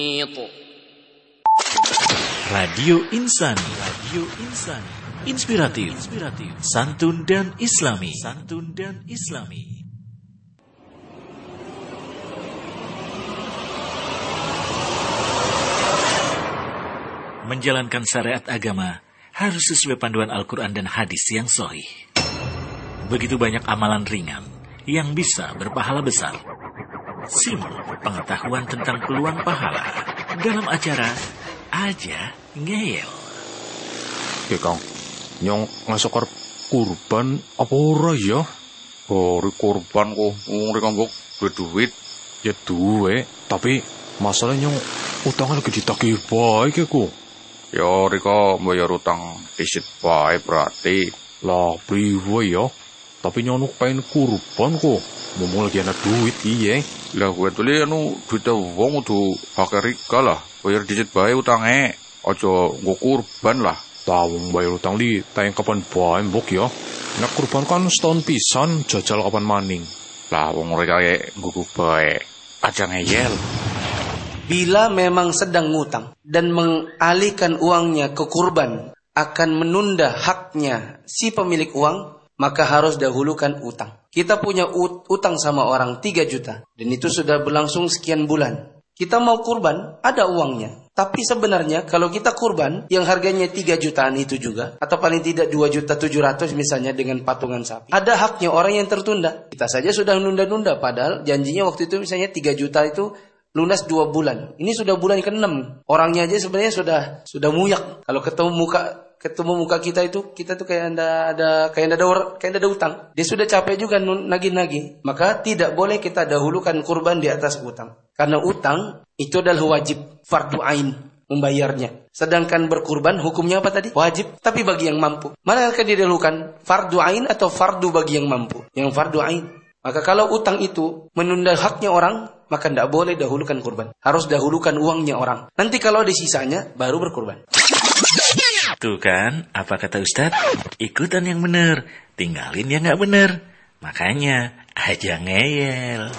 Radio Insani, inspiratif, santun dan islami. Menjalankan syariat agama harus sesuai panduan Al-Quran dan hadis yang sahih. Begitu banyak amalan ringan yang bisa berpahala besar. Simak pengetahuan tentang peluang pahala dalam acara Aja Ngeyel. Ya Kang, nyong ngasokar kurban apa ora ya? Hari kurban kok ngomong kambok duit ya duwe, tapi masalah nyong utangnya lagi ditagih baik ya kok. Ya rika bayar utang disit baik berarti. Lah priwe ya? Tapi nyong pengen kurban kok. Ngomong lagi anak duit iya. Lah gue tuh lihat duit wong tuh pakai rika lah. Bayar disit baik utangnya. Aja gue kurban lah. Tahu bayar utang li tayang kapan bae mbok ya. Nek kurban kan setahun pisan jajal kapan maning. Lah wong mereka kayak gue bae aja ngeyel. Bila memang sedang ngutang dan mengalihkan uangnya ke kurban akan menunda haknya si pemilik uang, maka harus dahulukan utang. Kita punya utang sama orang 3 juta dan itu sudah berlangsung sekian bulan. Kita mau kurban, ada uangnya. Tapi sebenarnya kalau kita kurban yang harganya 3 jutaan itu juga, atau paling tidak 2.700.000 misalnya dengan patungan sapi, ada haknya orang yang tertunda. Kita saja sudah nunda-nunda padahal janjinya waktu itu misalnya 3 juta itu lunas 2 bulan. Ini sudah bulan ke-6. Orangnya aja sebenarnya sudah muyak. Kalau ketemu muka kita itu, kita tuh kayak ada utang. Dia sudah capek juga nagih-nagih. Maka tidak boleh kita dahulukan kurban di atas utang. Karena utang itu adalah wajib, fardu ain membayarnya. Sedangkan berkurban hukumnya apa tadi? Wajib, tapi bagi yang mampu. Mana akan didahulukan? Fardu ain atau fardu bagi yang mampu? Yang fardu ain. Maka kalau utang itu menunda haknya orang, maka tidak boleh dahulukan kurban. Harus dahulukan uangnya orang. Nanti kalau ada sisanya, baru berkurban. Tuh kan, apa kata Ustadz? Ikutan yang benar, tinggalin yang gak benar. Makanya, aja ngeyel.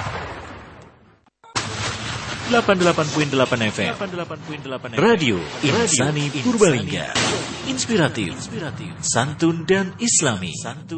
88.8 FM Radio Insani Purbalingga. Inspiratif, santun dan islami.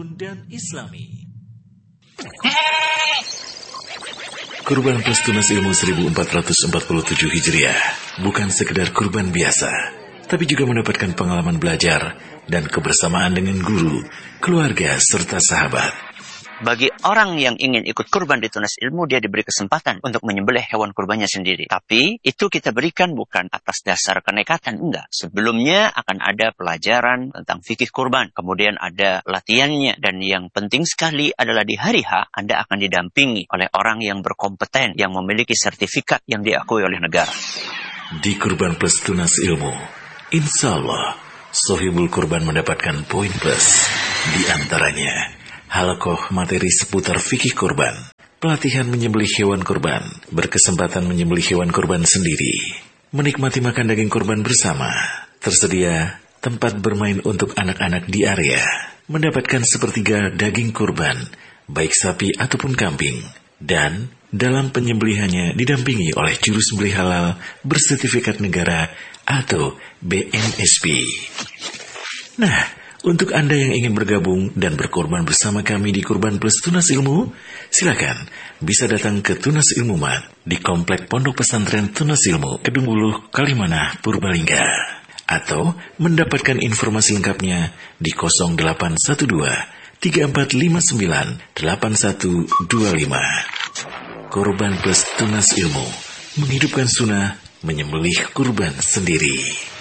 Kurban plus tunas ilmu 1447 Hijriah bukan sekedar kurban biasa, tapi juga mendapatkan pengalaman belajar dan kebersamaan dengan guru, keluarga, serta sahabat. Bagi orang yang ingin ikut kurban di tunas ilmu, dia diberi kesempatan untuk menyembelih hewan kurbannya sendiri. Tapi itu kita berikan bukan atas dasar kenekatan, enggak. Sebelumnya akan ada pelajaran tentang fikih kurban. Kemudian ada latihannya. Dan yang penting sekali adalah di hari H, Anda akan didampingi oleh orang yang berkompeten, yang memiliki sertifikat yang diakui oleh negara. Di Kurban Plus Tunas Ilmu, insya Allah, sohibul kurban mendapatkan poin plus. Di antaranya, halaqah materi seputar fikih kurban, pelatihan menyembelih hewan kurban, berkesempatan menyembelih hewan kurban sendiri, menikmati makan daging kurban bersama, tersedia tempat bermain untuk anak-anak di area, mendapatkan sepertiga daging kurban, baik sapi ataupun kambing, dan dalam penyembelihannya didampingi oleh juru sembelih halal bersertifikat negara atau BNSP. Nah, untuk Anda yang ingin bergabung dan berkorban bersama kami di Kurban Plus Tunas Ilmu, silakan bisa datang ke Tunas Ilmu Mat di Komplek Pondok Pesantren Tunas Ilmu, Kedung Buluh, Kalimanah, Purbalingga. Atau mendapatkan informasi lengkapnya di 0812 3459 8125. Kurban Plus Tunas Ilmu, menghidupkan sunnah, menyembelih kurban sendiri.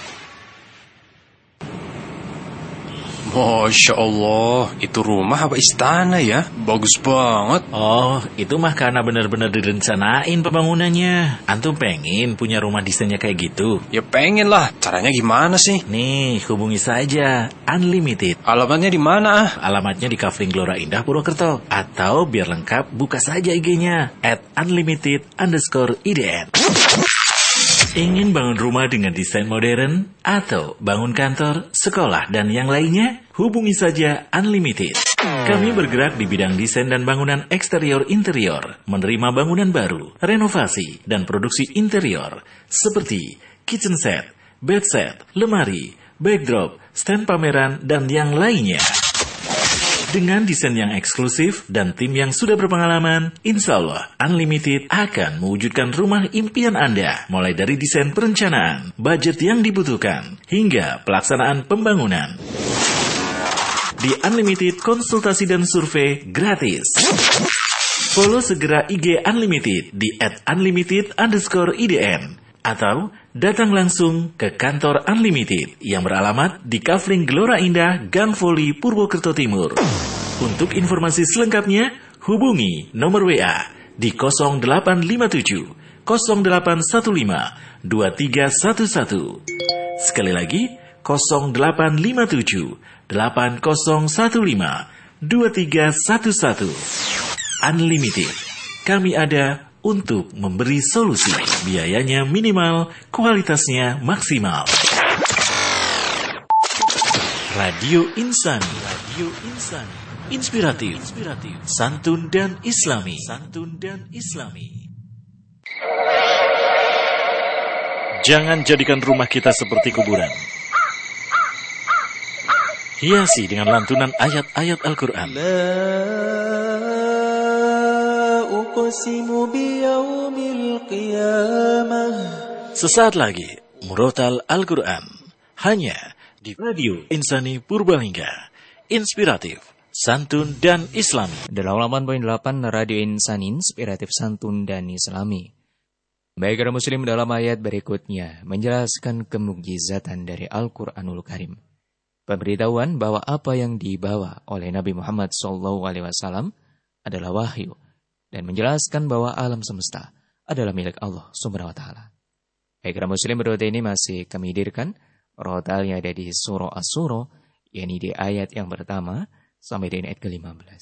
Masya Allah, itu rumah apa istana ya? Bagus banget. Oh, itu mah karena benar-benar direncanain pembangunannya. Antum pengen punya rumah desainnya kayak gitu? Ya pengen lah, caranya gimana sih? Nih, hubungi saja Unlimited. Alamatnya di mana ah? Alamatnya di Kafling Gelora Indah, Purwokerto. Atau biar lengkap, buka saja IG-nya @unlimited_idn. Ingin bangun rumah dengan desain modern atau bangun kantor, sekolah, dan yang lainnya? Hubungi saja Unlimited. Kami bergerak di bidang desain dan bangunan eksterior interior, menerima bangunan baru, renovasi, dan produksi interior, seperti kitchen set, bed set, lemari, backdrop, stand pameran, dan yang lainnya. Dengan desain yang eksklusif dan tim yang sudah berpengalaman, insya Allah Unlimited akan mewujudkan rumah impian Anda, mulai dari desain perencanaan, budget yang dibutuhkan, hingga pelaksanaan pembangunan. Di Unlimited, konsultasi dan survei gratis. Follow segera IG Unlimited di @unlimited_idn atau datang langsung ke kantor Unlimited yang beralamat di Kafling Gelora Indah, Gang Voli, Purwokerto Timur. Untuk informasi selengkapnya, hubungi nomor WA di 0857 0815 2311. Sekali lagi, 0857 8015 2311. Unlimited. Kami ada untuk memberi solusi. Biayanya minimal, kualitasnya maksimal. Radio Insani. Inspiratif, santun dan islami. Jangan jadikan rumah kita seperti kuburan. Hiasi dengan lantunan ayat-ayat Al-Quran. Sesaat lagi, Murotal Al-Quran. Hanya di Radio Insani Purbalingga. Inspiratif, santun dan islami. 88.8 Radio Insani, inspiratif, santun dan islami. Baik, para muslim, dalam ayat berikutnya menjelaskan kemukjizatan dari Al-Quranul Karim. Pemberitahuan bahwa apa yang dibawa oleh Nabi Muhammad SAW adalah wahyu dan menjelaskan bahwa alam semesta adalah milik Allah Subhanahu wa taala. Baik, muslim, berdoa ini masih kami hadirkan rotalnya ada di surah As-Surah, yakni di ayat yang pertama sampai di ayat ke-15.